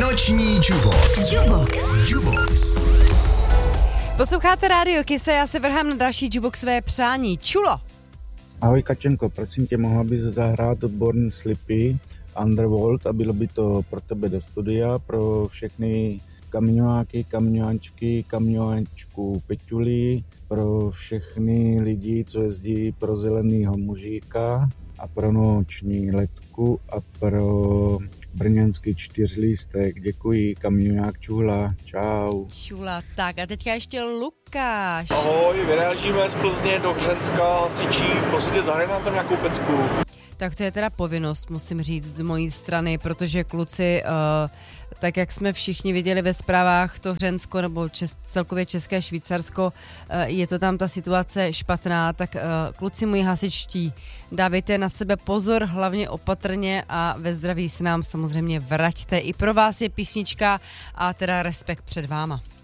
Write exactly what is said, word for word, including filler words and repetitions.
Noční Jubox. Jubox. Jubox. Posloucháte Rádio Kiss a já se vrhám na další Juboxové přání. Čulo. Ahoj Kačenko, prosím tě, mohla bys zahrát Born Slippy Underworld a bylo by to pro tebe do studia, pro všechny kamňoáky, kamňoáčky, kamňoáčku Peťuli, pro všechny lidi, co jezdí pro zelenýho mužíka a pro noční letku a pro brněnský čtyřlístek. Děkuji, kamňoák Čula, čau. Čula, tak a teďka ještě Lukáš. Ahoj, vyrážíme z Plzně do Hřenska, hasičí, prosím tě, zahraj nám tam nějakou pecku. Tak to je teda povinnost, musím říct z mojí strany, protože kluci, uh, tak jak jsme všichni viděli ve zprávách, to Hřensko nebo čes, celkově České Švýcarsko, uh, je to tam ta situace špatná, tak uh, kluci moji hasičtí, dávejte na sebe pozor, hlavně opatrně a ve zdraví se nám samozřejmě vraťte. I pro vás je písnička a teda respekt před váma.